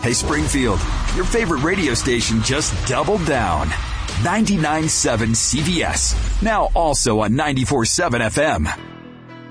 Hey, Springfield, your favorite radio station just doubled down. 99.7 CBS, now also on 94.7 FM.